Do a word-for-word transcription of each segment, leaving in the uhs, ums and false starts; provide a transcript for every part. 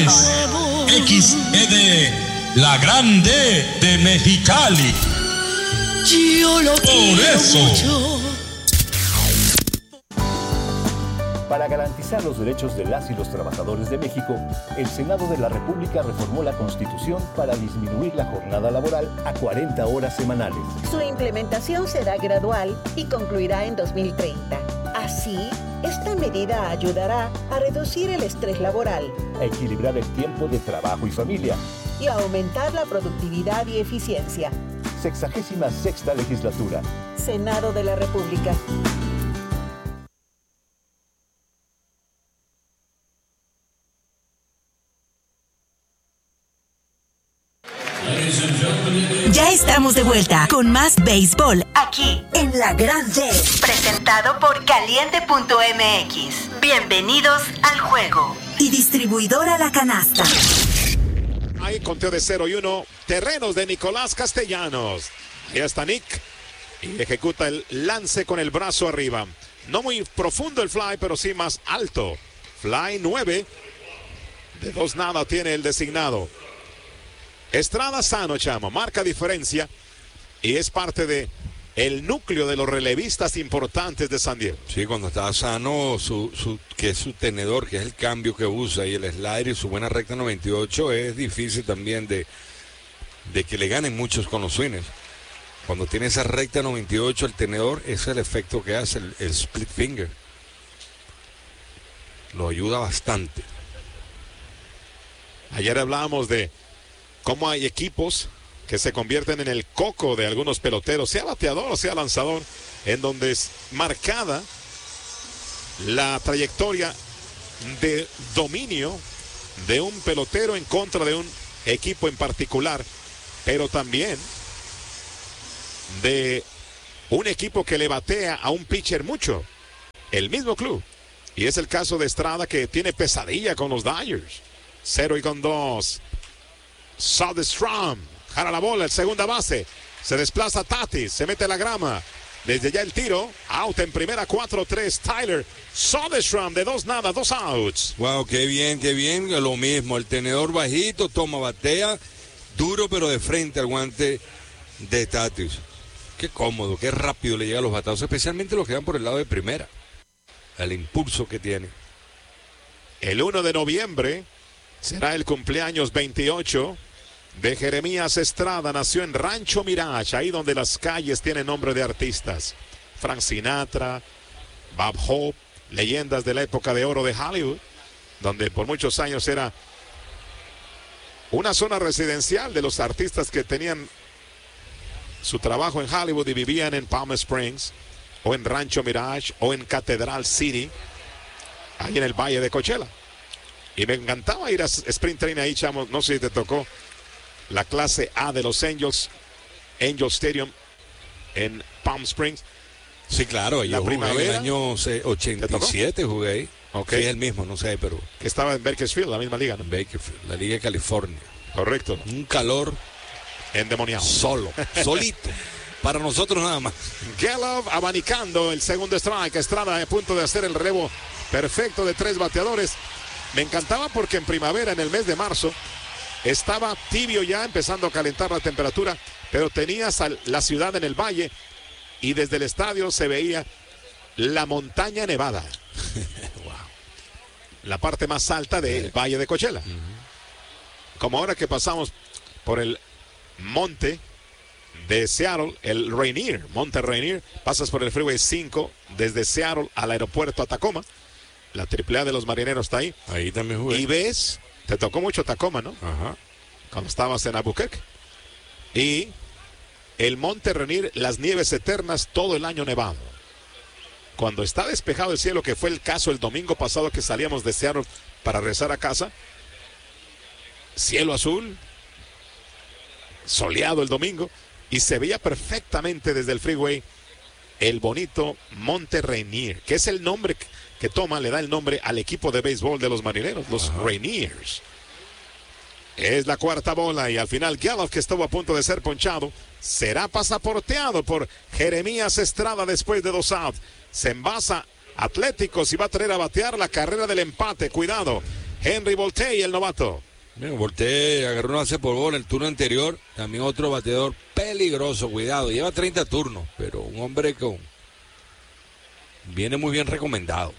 X E de la Grande de Mexicali. Yo lo Por eso. mucho. Para garantizar los derechos de las y los trabajadores de México, el Senado de la República reformó la Constitución para disminuir la jornada laboral a cuarenta horas semanales. Su implementación será gradual y concluirá en dos mil treinta. Así, esta medida ayudará a reducir el estrés laboral, A equilibrar el tiempo de trabajo y familia. y a aumentar la productividad y eficiencia. Sexagésima sexta legislatura. Senado de la República. Ya estamos de vuelta con más béisbol aquí en La Grande. Presentado por Caliente punto M X. Bienvenidos al juego. Y distribuidora La Canasta. Hay conteo de cero y uno. Terrenos de Nicolás Castellanos. Ahí está Nick. Y ejecuta el lance con el brazo arriba. No muy profundo el fly, pero sí más alto. Fly nueve. De dos nada tiene el designado. Estrada sano, chamo, marca diferencia y es parte de el núcleo de los relevistas importantes de San Diego. Sí, cuando está sano, su, su, que es su tenedor, que es el cambio que usa, y el slider y su buena recta noventa y ocho, es difícil también de, de que le ganen muchos con los swings. Cuando tiene esa recta noventa y ocho, el tenedor, ese es el efecto que hace el, el split finger. Lo ayuda bastante. Ayer hablábamos de cómo hay equipos que se convierten en el coco de algunos peloteros, sea bateador o sea lanzador, en donde es marcada la trayectoria de dominio de un pelotero en contra de un equipo en particular, pero también de un equipo que le batea a un pitcher mucho, el mismo club. Y es el caso de Estrada, que tiene pesadilla con los Dodgers. Cero y con dos. Soderstrom jala la bola, el segunda base, se desplaza Tatis, se mete a la grama, desde ya el tiro, out en primera, cuatro tres, Tyler Soderstrom de dos nada, dos outs. Wow, qué bien, qué bien, lo mismo, el tenedor bajito, toma, batea, duro pero de frente al guante de Tatis. Qué cómodo, qué rápido le llega a los batados, especialmente los que van por el lado de primera, el impulso que tiene. El uno de noviembre será el cumpleaños veintiocho de Jeremías Estrada. Nació en Rancho Mirage, ahí donde las calles tienen nombre de artistas. Frank Sinatra, Bob Hope, leyendas de la época de oro de Hollywood, donde por muchos años era una zona residencial de los artistas que tenían su trabajo en Hollywood y vivían en Palm Springs, o en Rancho Mirage, o en Cathedral City, ahí en el Valle de Coachella. Y me encantaba ir a Sprint Training ahí, chamo. No sé si te tocó la clase A de los Angels, Angel Stadium en Palm Springs. Sí, claro, la yo primavera. jugué en el año ochenta y siete jugué ahí. Okay. Sí, el mismo, no sé, pero... Que estaba en Bakersfield, la misma liga, ¿no? Bakersfield, la Liga de California. Correcto. Un calor endemoniado. Solo, solito. Para nosotros nada más. Gelov abanicando el segundo strike. Estrada a punto de hacer el relevo perfecto de tres bateadores. Me encantaba porque en primavera, en el mes de marzo, estaba tibio ya, empezando a calentar la temperatura, pero tenías la ciudad en el valle y desde el estadio se veía la montaña nevada. Wow. La parte más alta del sí. Valle de Coachella. Uh-huh. Como ahora que pasamos por el monte de Seattle, el Rainier, Monte Rainier, pasas por el Freeway cinco desde Seattle al aeropuerto a Tacoma. La triple A de los Marineros está ahí. Ahí también jugué. Y ves, te tocó mucho Tacoma, ¿no? Ajá. Cuando estabas en Albuquerque. Y el Monte Rainier, las nieves eternas todo el año nevado. Cuando está despejado el cielo, que fue el caso el domingo pasado que salíamos de Seattle para regresar a casa, cielo azul, soleado el domingo, y se veía perfectamente desde el freeway el bonito Monte Rainier, que es el nombre que toma, le da el nombre al equipo de béisbol de los Marineros, los Ajá. Rainiers. Es la cuarta bola y al final Gelov, que estuvo a punto de ser ponchado, será pasaporteado por Jeremías Estrada después de dos outs. Se envasa Atléticos y va a traer a batear la carrera del empate. Cuidado, Henry Voltaire, el novato. Bueno, Voltaire agarró una base por bola en el turno anterior. También otro bateador peligroso, cuidado. Lleva treinta turnos, pero un hombre con... viene muy bien recomendado.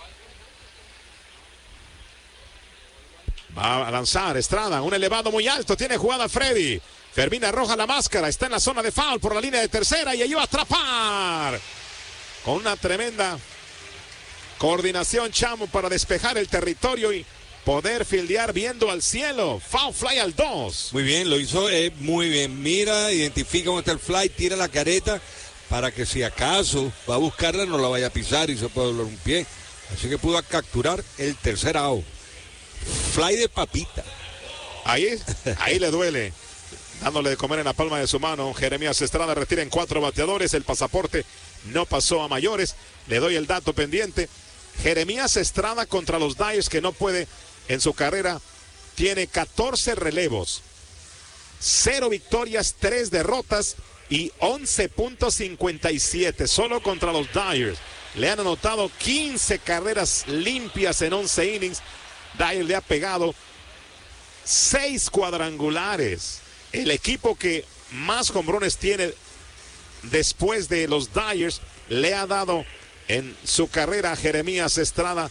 Va a lanzar Estrada, un elevado muy alto. Tiene jugada Freddy. Fermín arroja la máscara. Está en la zona de foul por la línea de tercera y allí va a atrapar. Con una tremenda coordinación, Chamo, para despejar el territorio y poder fildear viendo al cielo. Foul fly al dos. Muy bien, lo hizo eh, muy bien. Mira, identifica dónde está el fly, tira la careta para que si acaso va a buscarla no la vaya a pisar y se puede doblar un pie. Así que pudo capturar el tercer out. Fly de papita. Ahí, ahí le duele. Dándole de comer en la palma de su mano. Jeremías Estrada retira en cuatro bateadores. El pasaporte no pasó a mayores. Le doy el dato pendiente. Jeremías Estrada contra los Dyers, que no puede en su carrera. Tiene catorce relevos. cero victorias, tres derrotas y once punto cincuenta y siete. Solo contra los Dyers. Le han anotado quince carreras limpias en once innings. Dyers le ha pegado seis cuadrangulares. El equipo que más jonrones tiene después de los Dyers le ha dado en su carrera a Jeremías Estrada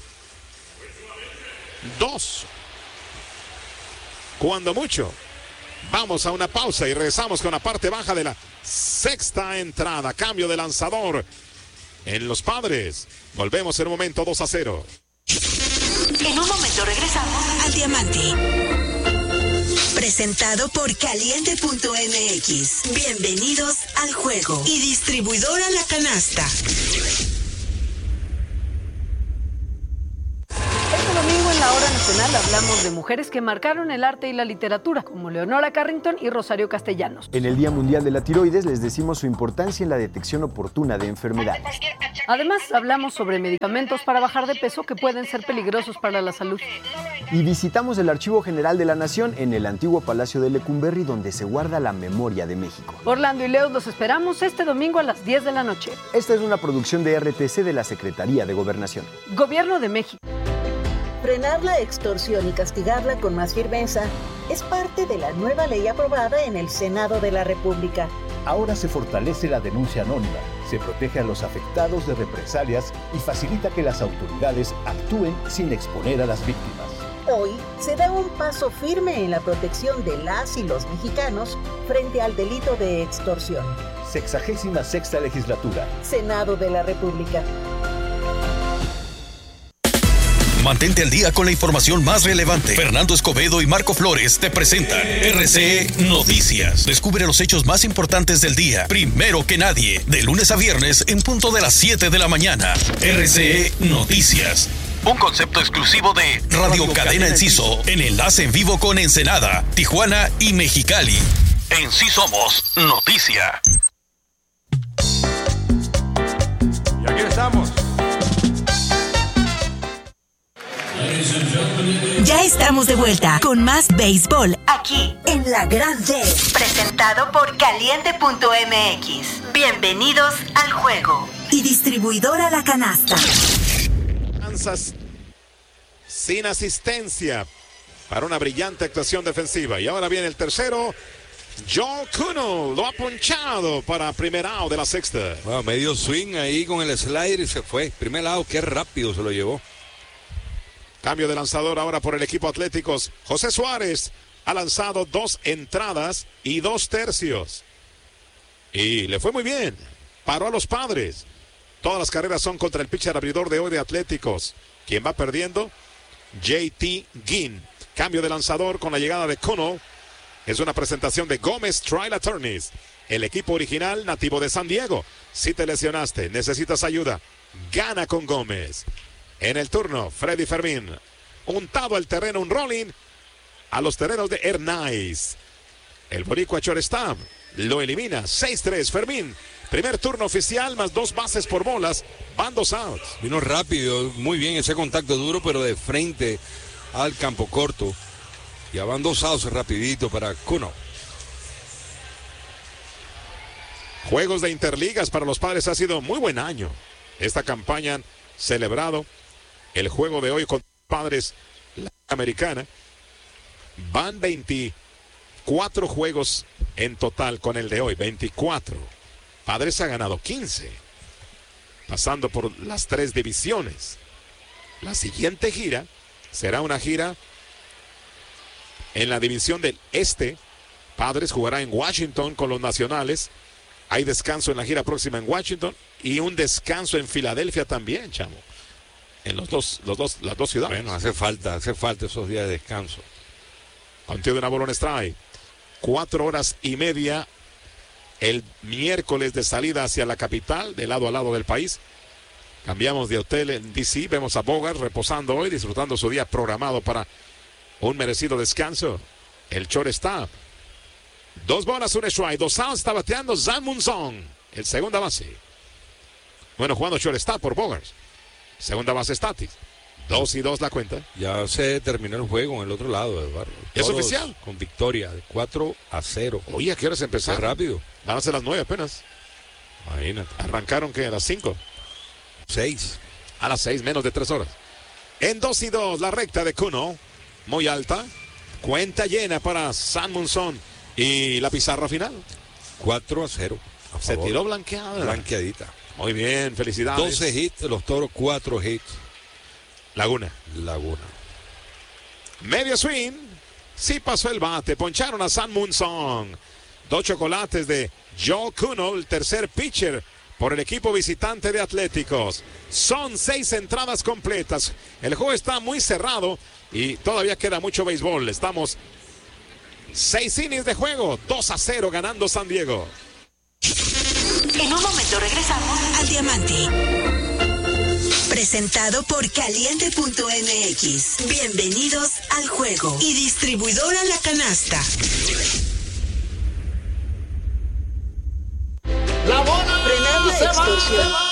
dos. Cuando mucho. Vamos a una pausa y regresamos con la parte baja de la sexta entrada. Cambio de lanzador en los Padres. Volvemos en un momento, dos a cero. En un momento regresamos al Diamante. Presentado por Caliente punto M X. Bienvenidos al juego. Y distribuidora La Canasta. Este domingo en la Hora Nacional hablamos de mujeres que marcaron el arte y la literatura, como Leonora Carrington y Rosario Castellanos. En el Día Mundial de la Tiroides les decimos su importancia en la detección oportuna de enfermedades. Además, hablamos sobre medicamentos para bajar de peso que pueden ser peligrosos para la salud. Y visitamos el Archivo General de la Nación en el antiguo Palacio de Lecumberri, donde se guarda la memoria de México. Orlando y Leo los esperamos este domingo a las diez de la noche. Esta es una producción de R T C de la Secretaría de Gobernación. Gobierno de México. Frenar la extorsión y castigarla con más firmeza es parte de la nueva ley aprobada en el Senado de la República. Ahora se fortalece la denuncia anónima, se protege a los afectados de represalias y facilita que las autoridades actúen sin exponer a las víctimas. Hoy se da un paso firme en la protección de las y los mexicanos frente al delito de extorsión. Sexagésima sexta legislatura. Senado de la República. Mantente al día con la información más relevante. Fernando Escobedo y Marco Flores te presentan R C E Noticias. Descubre los hechos más importantes del día, primero que nadie, de lunes a viernes en punto de las siete de la mañana. R C E Noticias. Un concepto exclusivo de Radio, Radio Cadena Enciso, en enlace en vivo con Ensenada, Tijuana y Mexicali. En Sí Somos Noticia. Y aquí estamos. Ya estamos de vuelta con más béisbol aquí en La Gran Red. Presentado por Caliente punto M X. Bienvenidos al juego. Y distribuidora La Canasta. Kansas sin asistencia para una brillante actuación defensiva. Y ahora viene el tercero. Joe Kuno lo ha ponchado para primer out de la sexta. Bueno, medio swing ahí con el slider y se fue. Primer out, qué rápido se lo llevó. Cambio de lanzador ahora por el equipo Atléticos. José Suárez ha lanzado dos entradas y dos tercios. Y le fue muy bien. Paró a los Padres. Todas las carreras son contra el pitcher abridor de hoy de Atléticos. Quien va perdiendo, J T Ginn. Cambio de lanzador con la llegada de Kuno. Es una presentación de Gómez Trial Attorneys. El equipo original nativo de San Diego. Si te lesionaste, necesitas ayuda, gana con Gómez. En el turno, Freddy Fermín. Untado el terreno, un rolling a los terrenos de Hernais. El boricua shortstop lo elimina. seis tres, Fermín. Primer turno oficial, más dos bases por bolas. Van dos outs. Vino rápido, muy bien ese contacto duro, pero de frente al campo corto. Ya van dos outs rapidito para Kuno. Juegos de interligas para los Padres ha sido muy buen año. Esta campaña han celebrado el juego de hoy con Padres. Americana. Van veinticuatro juegos en total con el de hoy, veinticuatro. Padres ha ganado quince, pasando por las tres divisiones. La siguiente gira será una gira en la división del Este. Padres jugará en Washington con los Nacionales. Hay descanso en la gira próxima en Washington y un descanso en Filadelfia también, chamo. En los dos, los dos, las dos ciudades. Bueno, hace falta, hace falta esos días de descanso. Contigo de una bola en strike. Cuatro horas y media el miércoles de salida hacia la capital, de lado a lado del país. Cambiamos de hotel en D C. Vemos a Bogart reposando hoy, disfrutando su día programado para un merecido descanso. El shortstop. Dos bolas, un strike. Dos outs, está bateando Zan Munson, el segunda base. Bueno, jugando shortstop por Bogart. Segunda base Statis. Dos y dos la cuenta. Ya se terminó el juego en el otro lado, Eduardo. ¿Es Todos oficial? Con victoria de cuatro a cero. Oye, ¿a qué horas empezaron? Qué rápido. Van a ser las nueve apenas. Imagínate. Arrancaron que a las cinco. Seis. A las seis, menos de tres horas. En dos y dos, la recta de Cuno. Muy alta. Cuenta llena para San Munson. Y la pizarra final. cuatro a cero. A Se favor. tiró blanqueada. Blanqueadita. Muy bien, felicidades. doce hits, los Toros cuatro hits. Laguna. Laguna. Medio swing. Sí pasó el bate. Poncharon a San Munson. Dos chocolates de Joe Cuno, el tercer pitcher por el equipo visitante de Atléticos. Son seis entradas completas. El juego está muy cerrado y todavía queda mucho béisbol. Estamos seis innings de juego. dos a cero ganando San Diego. En un momento regresamos al Diamante. Presentado por Caliente punto M X. Bienvenidos al juego. Y distribuidora La Canasta. La bola Frenar la se va, extorsión. se va.